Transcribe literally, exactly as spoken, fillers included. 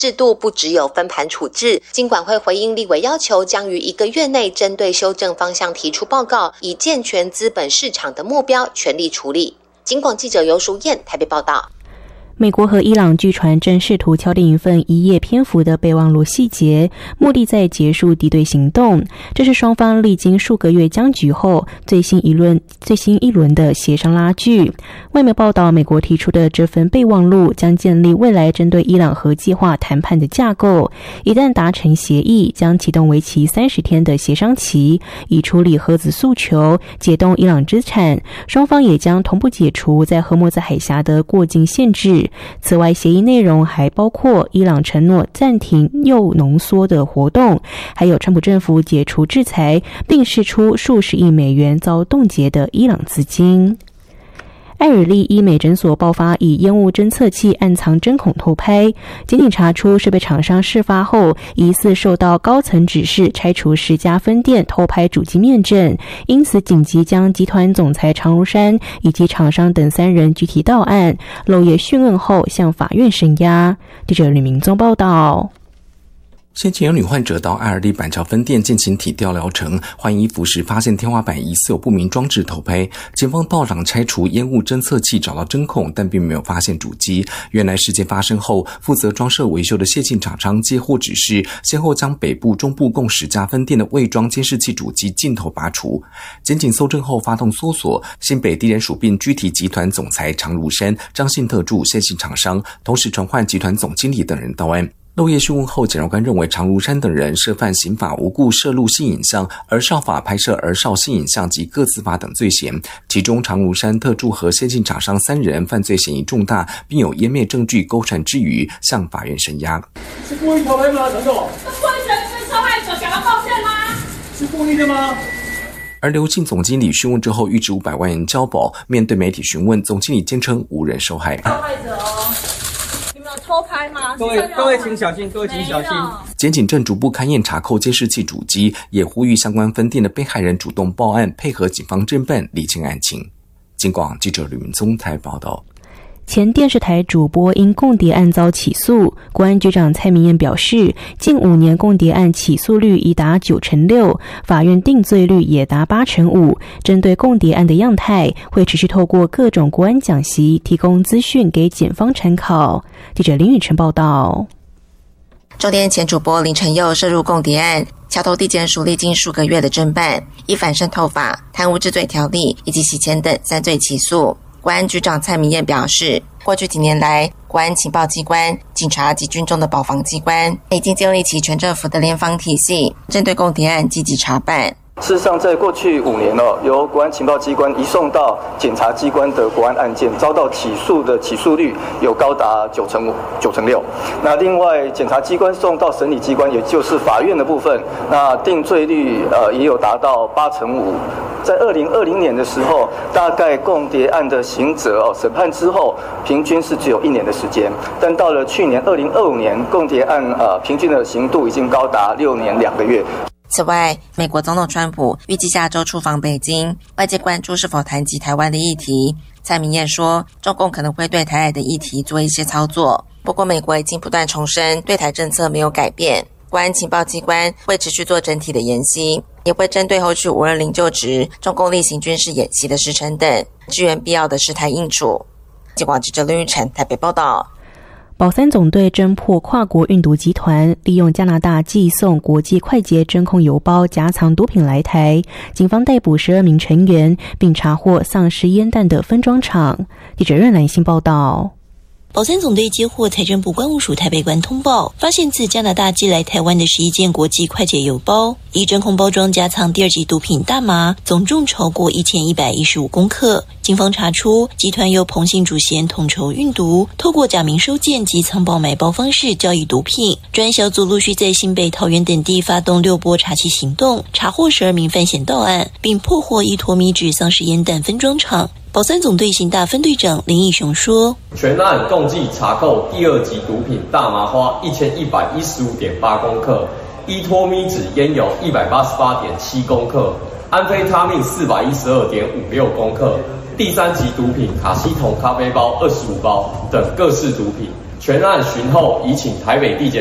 制度不只有分盘处置，金管会回应立委要求，将于一个月内针对修正方向提出报告，以健全资本市场的目标全力处理。金广记者游淑燕台北报道。 美国和伊朗据传正试图敲定一份一页篇幅的备忘录细节，目的在结束敌对行动。这是双方历经数个月僵局后最新一轮最新一轮的协商拉锯。外媒报道，美国提出的这份备忘录将建立未来针对伊朗核计划谈判的架构，一旦达成协议，将启动为期三十天的协商期，以处理核子诉求、解冻伊朗资产。双方也将同步解除在荷默兹海峡的过境限制。此外，协议内容还包括伊朗承诺暂停铀浓缩的活动，还有川普政府解除制裁，并释出数十亿美元遭冻结的伊朗资金。艾尔利医美诊所爆发以烟雾侦测器暗藏针孔偷拍，检警查出设备厂商事发后疑似受到高层指示拆除十家分店偷拍主机面证，因此紧急将集团总裁常如山以及厂商等三人具体到案，漏夜讯问后向法院声押。记者吕明宗报道。 先前有女患者到艾尔利板桥分店进行体调疗程，换衣服时发现天花板疑似有不明装置偷拍，警方到场拆除烟雾侦测器，找到针孔，但并没有发现主机。原来事件发生后，负责装设维修的谢姓厂商接获指示，先后将北部、中部共十家分店的未装监视器主机镜头拔除。检警搜证后发动搜索，新北地检署并拘提集团总裁常如山、张姓特助、谢姓厂商，同时传唤集团总经理等人到案。漏夜讯问后，检察官认为常如山等人涉犯刑法无故摄录性影像、儿少法拍摄儿少性影像及个资法等罪嫌，其中常如山特助和先进厂商三人犯罪嫌疑重大，并有湮灭证据勾传之余，向法院声押。 是故意偷拍吗？陈总， 是故意跟受害者感到抱歉吗？ 是故意的吗？ 而刘姓总经理讯问之后，预支五百万元交保。面对媒体询问，总经理坚称无人受害。 受害者哦。偷拍吗？ 各位各位请小心，各位请小心。 检警正逐步勘验查扣监视器主机，也呼吁相关分店的被害人主动报案，配合警方侦办，厘清案情。金广记者吕明宗台报道。 前电视台主播因共谍案遭起诉，国安局长蔡明彦表示，近五年共谍案起诉率已达九成六，法院定罪率也达八成五。针对共谍案的样态，会持续透过各种国安讲习提供资讯给检方参考。记者林宇晨报道。 中天前主播林承佑涉入共谍案，桥头地检署历经数个月的侦办，以反渗透法、贪污治罪条例以及洗钱等三罪起诉。国安局长蔡明彦表示，过去几年来，国安情报机关、警察及军中的保防机关已经建立起全政府的联防体系，针对共谍案积极查办。 事实上，在过去五年哦，由国安情报机关移送到检察机关的国安案件，遭到起诉的起诉率有高达九成五、九成六。那另外，检察机关送到审理机关，也就是法院的部分，那定罪率呃也有达到八成五。在二零二零年的时候，大概共谍案的刑责哦审判之后，平均是只有一年的时间，但到了去年二零二五年，共谍案呃平均的刑度已经高达六年两个月。 此外，美国总统川普预计下周出访北京，外界关注是否谈及台湾的议题。蔡明彦说，中共可能会对台海的议题做一些操作，不过美国已经不断重申对台政策没有改变。国安情报机关会持续做整体的研析，也会针对后续五二零就职、中共例行军事演习的时程等，支援必要的事态应处。记者记者林玉成台北报道。 保三总队侦破跨国运毒集团，利用加拿大寄送国际快捷真空邮包夹藏毒品来台，警方逮捕十二名成员，并查获丧尸烟弹的分装厂。记者任兰信报道。 保三总队接获财政部关务署台北关通报，发现自加拿大寄来台湾的十一件国际快捷邮包，以真空包装夹藏第二级毒品大麻，总重超过一千一百一十五公克。警方查出，集团由彭姓主嫌统筹运毒，透过假名收件及藏宝买包方式交易毒品。专案小组陆续在新北、桃园等地发动六波查缉行动，查获十二名犯嫌到案，并破获依托米脂丧尸烟弹分装厂。保三总队刑大分队长林义雄说， 全案共计查扣第二级毒品大麻花一千一百一十五点八公克，依托米脂烟油一百八十八点七公克，安非他命四百一十二点五六公克，第三级毒品卡西酮咖啡包二十五包等各式毒品， 全案询后，已请台北地检